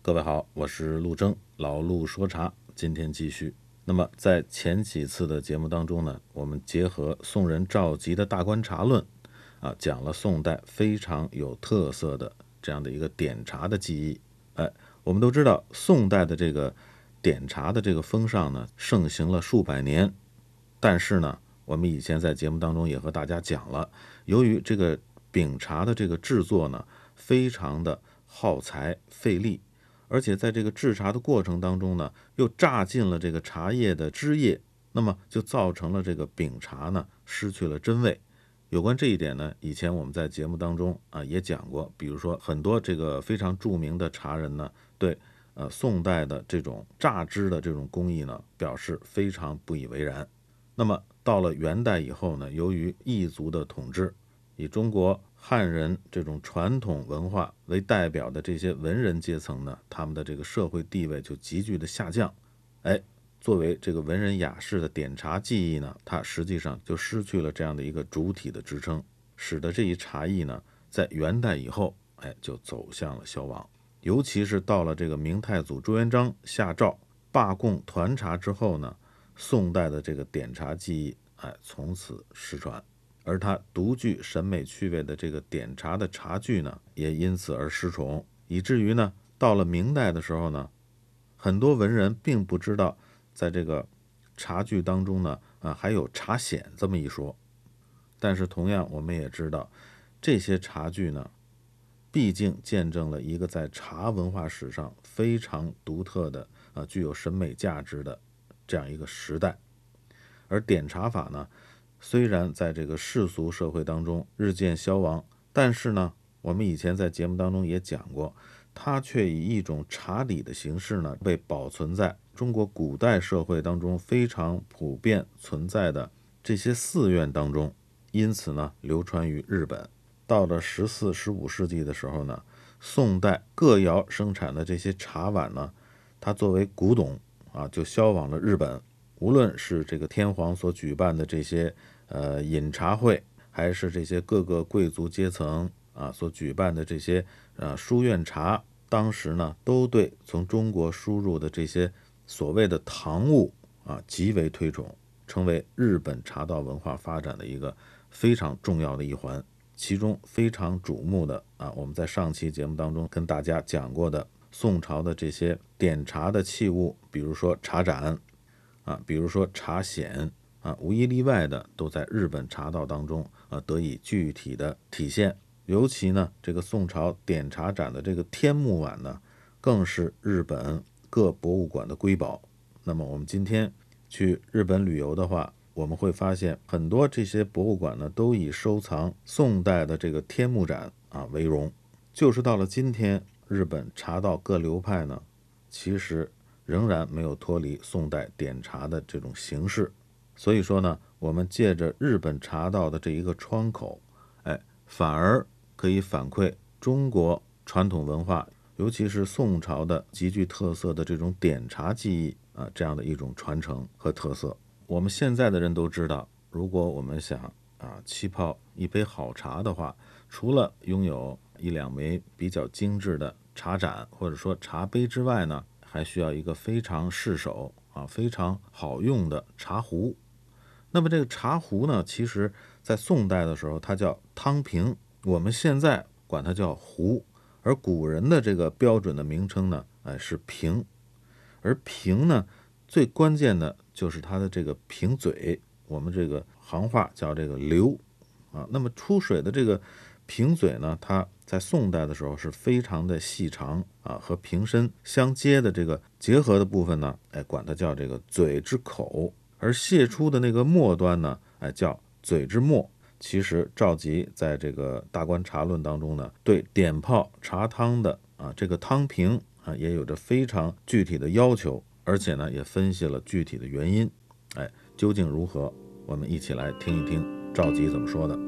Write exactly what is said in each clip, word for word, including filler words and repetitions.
各位好，我是陆征，老陆说茶，今天继续。那么在前几次的节目当中呢，我们结合宋人赵佶的大观茶论啊，讲了宋代非常有特色的这样的一个点茶的技艺。哎，我们都知道宋代的这个点茶的这个风尚呢，盛行了数百年。但是呢，我们以前在节目当中也和大家讲了，由于这个饼茶的这个制作呢，非常的耗材费力，而且在这个制茶的过程当中呢，又榨尽了这个茶叶的汁液，那么就造成了这个饼茶呢失去了真味。有关这一点呢，以前我们在节目当中啊也讲过，比如说很多这个非常著名的茶人呢，对呃宋代的这种榨汁的这种工艺呢，表示非常不以为然。那么到了元代以后呢，由于异族的统治，以中国汉人这种传统文化为代表的这些文人阶层呢，他们的这个社会地位就急剧的下降。哎，作为这个文人雅士的点茶技艺呢，它实际上就失去了这样的一个主体的支撑，使得这一茶艺呢，在元代以后，哎，就走向了消亡。尤其是到了这个明太祖朱元璋下诏罢供团茶之后呢，宋代的这个点茶技艺，哎，从此失传。而它独具审美趣味的这个点茶的茶具呢，也因此而失宠，以至于呢，到了明代的时候呢，很多文人并不知道，在这个茶具当中呢，啊，还有茶筅这么一说。但是同样，我们也知道，这些茶具呢，毕竟见证了一个在茶文化史上非常独特的啊，具有审美价值的这样一个时代。而点茶法呢，虽然在这个世俗社会当中日渐消亡，但是呢，我们以前在节目当中也讲过，它却以一种茶礼的形式呢，被保存在中国古代社会当中非常普遍存在的这些寺院当中，因此呢，流传于日本。到了十四、十五世纪的时候呢，宋代各窑生产的这些茶碗呢，它作为古董啊，就销往了日本。无论是这个天皇所举办的这些呃饮茶会，还是这些各个贵族阶层啊所举办的这些呃书院茶，当时呢都对从中国输入的这些所谓的唐物啊极为推崇，成为日本茶道文化发展的一个非常重要的一环。其中非常瞩目的啊，我们在上期节目当中跟大家讲过的宋朝的这些点茶的器物，比如说茶盏啊，比如说茶筅啊，无一例外的都在日本茶道当中啊得以具体的体现。尤其呢，这个宋朝点茶盏的这个天目碗呢，更是日本各博物馆的瑰宝。那么我们今天去日本旅游的话，我们会发现很多这些博物馆呢，都以收藏宋代的这个天目盏啊为荣。就是到了今天，日本茶道各流派呢，其实仍然没有脱离宋代点茶的这种形式。所以说呢，我们借着日本茶道的这一个窗口，哎，反而可以反馈中国传统文化，尤其是宋朝的极具特色的这种点茶技艺啊，这样的一种传承和特色。我们现在的人都知道，如果我们想啊沏泡一杯好茶的话，除了拥有一两枚比较精致的茶盏或者说茶杯之外呢，还需要一个非常适手啊、非常好用的茶壶。那么这个茶壶呢，其实在宋代的时候它叫汤瓶，我们现在管它叫壶，而古人的这个标准的名称呢，哎是瓶。而瓶呢，最关键的就是它的这个瓶嘴，我们这个行话叫这个流啊。那么出水的这个瓶嘴呢，它在宋代的时候是非常的细长啊，和瓶身相接的这个结合的部分呢，哎，管它叫这个嘴之口，而泄出的那个末端呢，哎，叫嘴之末。其实赵佶在这个大观茶论当中呢，对点泡茶汤的啊这个汤瓶啊也有着非常具体的要求，而且呢也分析了具体的原因。哎，究竟如何？我们一起来听一听赵佶怎么说的。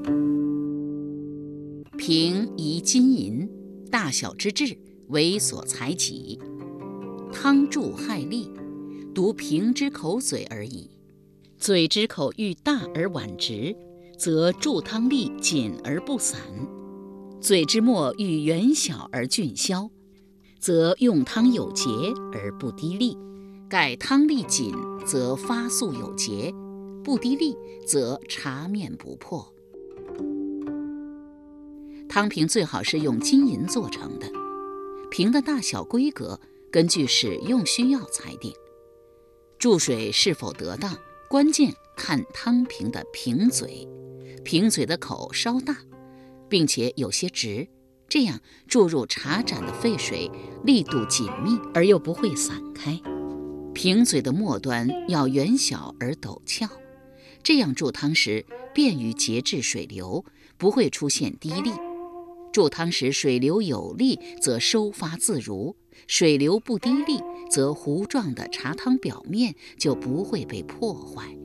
瓶宜金银，大小之质为所裁己。汤注害利，独瓶之口嘴而已。嘴之口欲大而婉直，则注汤力紧而不散；嘴之末欲圆小而峻消， 则用汤有节而不滴沥；盖汤力紧，则发素有节；不滴沥，则茶面不破。汤瓶最好是用金银做成的，瓶的大小规格根据使用需要裁定。注水是否得当，关键看汤瓶的瓶嘴，瓶嘴的口稍大，并且有些直，这样注入茶盏的沸水力度紧密而又不会散开。瓶嘴的末端要圆小而陡峭，这样注汤时便于节制水流，不会出现滴沥。注汤时水流有力，则收发自如；水流不滴沥，则糊状的茶汤表面就不会被破坏。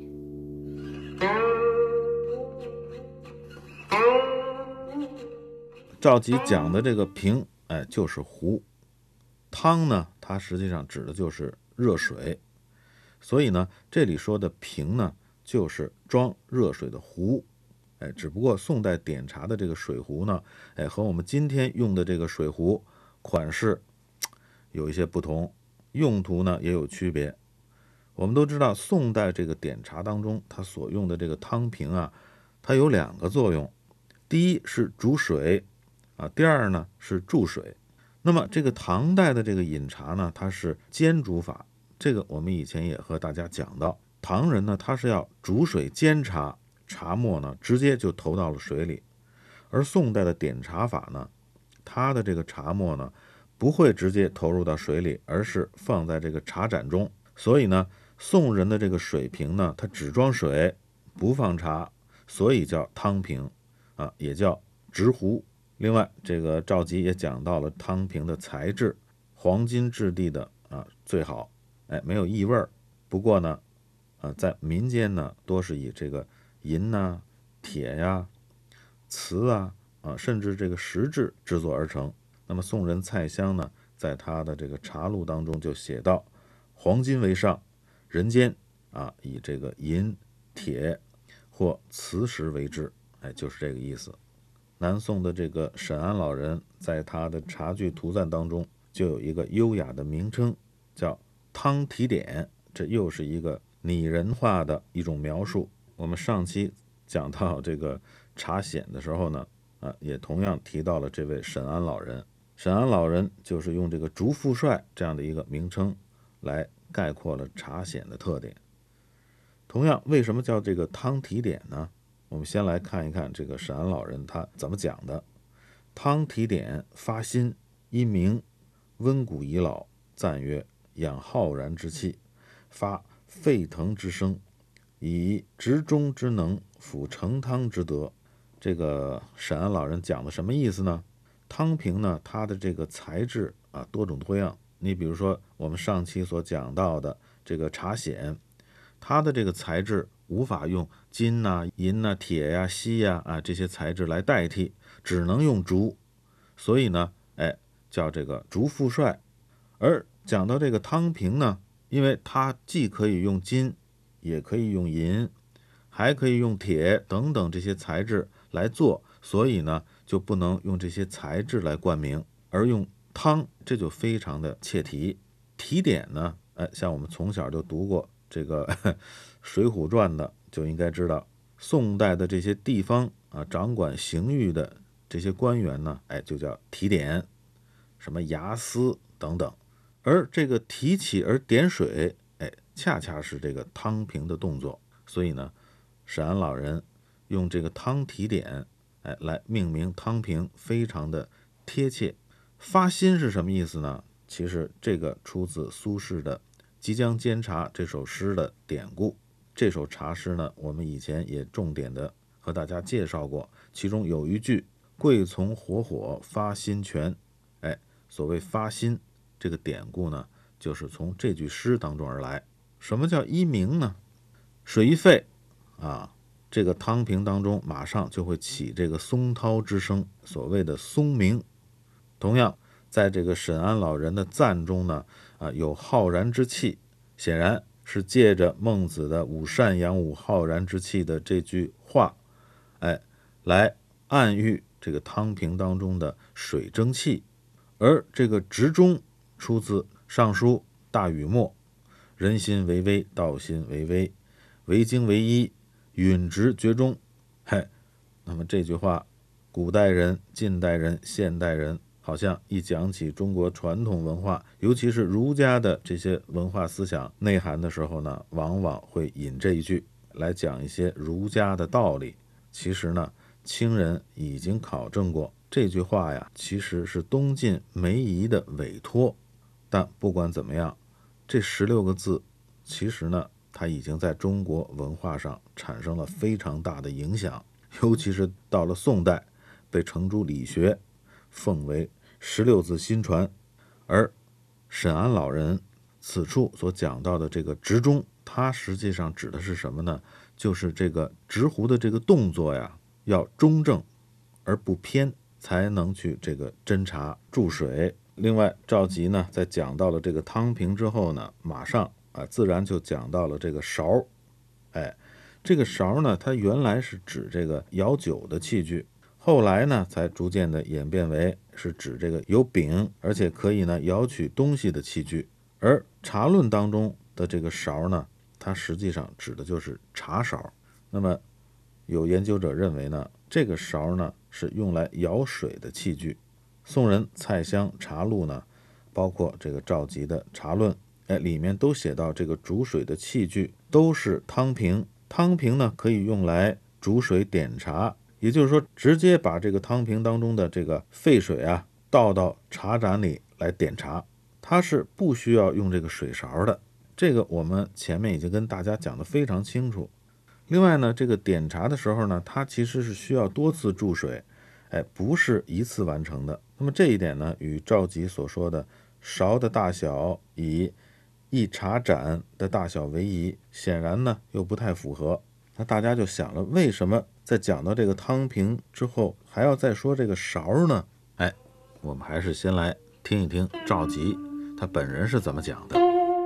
赵佶讲的这个瓶，哎，就是壶。汤呢，它实际上指的就是热水，所以呢，这里说的瓶呢，就是装热水的壶。哎，只不过宋代点茶的这个水壶呢，哎，和我们今天用的这个水壶款式有一些不同，用途呢也有区别。我们都知道，宋代这个点茶当中，它所用的这个汤瓶啊，它有两个作用，第一是煮水啊，第二呢是注水。那么这个唐代的这个饮茶呢，它是煎煮法，这个我们以前也和大家讲到，唐人呢他是要煮水煎茶，茶末呢直接就投到了水里。而宋代的点茶法呢，它的这个茶末呢不会直接投入到水里，而是放在这个茶盏中。所以呢，宋人的这个水瓶呢，它只装水不放茶，所以叫汤瓶啊，也叫直壶。另外，这个赵佶也讲到了汤瓶的材质，黄金质地的啊最好，哎，没有异味。不过呢，啊，在民间呢，多是以这个银呐、啊、铁呀、啊、瓷啊啊，甚至这个石质制作而成。那么宋人蔡襄呢，在他的这个茶录当中就写到：黄金为上，人间啊以这个银、铁或磁石为之，哎，就是这个意思。南宋的这个沈安老人在他的茶具图赞当中就有一个优雅的名称，叫汤提点，这又是一个拟人化的一种描述。我们上期讲到这个茶显的时候呢，啊，也同样提到了这位沈安老人。沈安老人就是用这个竹富帅这样的一个名称来概括了茶显的特点。同样，为什么叫这个汤提点呢？我们先来看一看这个沈安老人他怎么讲的。汤提点发心，因名温谷遗老，赞曰：养浩然之气，发沸腾之声，以执中之能，辅成汤之德。这个沈安老人讲的什么意思呢？汤瓶呢，它的这个材质啊多种多样。你比如说我们上期所讲到的这个茶显，它的这个材质无法用金呐、啊、银呐、啊、铁呀、啊、锡呀啊这些材质来代替，只能用竹，所以呢，哎，叫这个竹富帅。而讲到这个汤瓶呢，因为它既可以用金，也可以用银，还可以用铁等等这些材质来做，所以呢，就不能用这些材质来冠名，而用汤，这就非常的切题。提点呢，哎，像我们从小就读过这个《水浒传》的，就应该知道，宋代的这些地方啊，掌管刑狱的这些官员呢，哎，就叫提点，什么衙司等等。而这个提起而点水，哎，恰恰是这个汤瓶的动作。所以呢，沈安老人用这个汤提点，哎，来命名汤瓶，非常的贴切。发心是什么意思呢？其实这个出自苏轼的《即将煎茶》这首诗的典故。这首茶诗呢，我们以前也重点的和大家介绍过，其中有一句贵从火火发心泉，哎，所谓发心这个典故呢，就是从这句诗当中而来。什么叫一鸣呢？水一沸啊，这个汤瓶当中马上就会起这个松涛之声，所谓的松鸣。同样，在这个沈安老人的赞中呢，啊，有浩然之气，显然是借着孟子的吾善养吾浩然之气的这句话，哎，来暗喻这个汤瓶当中的水蒸气。而这个执中出自《尚书·大禹谟》，人心为微，道心为微，为精为一，允直厥中。嘿，那么这句话，古代人、近代人、现代人，好像一讲起中国传统文化，尤其是儒家的这些文化思想内涵的时候呢，往往会引这一句来讲一些儒家的道理。其实呢，清人已经考证过，这句话呀，其实是东晋梅夷的委托。但不管怎么样，这十六个字，其实呢，它已经在中国文化上产生了非常大的影响，尤其是到了宋代，被程朱理学奉为十六字心传。而沈安老人此处所讲到的这个直中，它实际上指的是什么呢？就是这个执壶的这个动作呀，要中正而不偏，才能去这个斟茶注水。另外，赵佶呢，在讲到了这个汤瓶之后呢，马上啊，自然就讲到了这个勺。哎，这个勺呢，它原来是指这个舀酒的器具，后来呢，才逐渐的演变为是指这个有柄，而且可以呢舀取东西的器具。而茶论当中的这个勺呢，它实际上指的就是茶勺。那么有研究者认为呢，这个勺呢是用来舀水的器具。宋人蔡襄茶录呢，包括这个赵佶的茶论，哎，里面都写到这个煮水的器具都是汤瓶。汤瓶呢可以用来煮水点茶，也就是说，直接把这个汤瓶当中的这个沸水啊倒到茶盏里来点茶，它是不需要用这个水勺的。这个我们前面已经跟大家讲得非常清楚。另外呢，这个点茶的时候呢，它其实是需要多次注水，哎，不是一次完成的。那么这一点呢，与赵佶所说的勺的大小以一茶盏的大小为宜，显然呢又不太符合。那大家就想了，为什么在讲到这个汤瓶之后，还要再说这个勺呢？哎，我们还是先来听一听赵佶他本人是怎么讲的。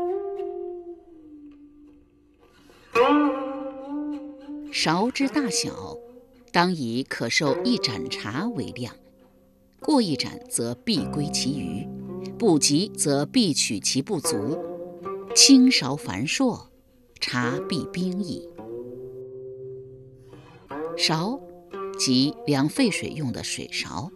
勺之大小，当以可受一盏茶为量，过一盏则必归其余，不及则必取其不足。轻勺繁硕，茶必冰矣。勺即量沸水用的水勺，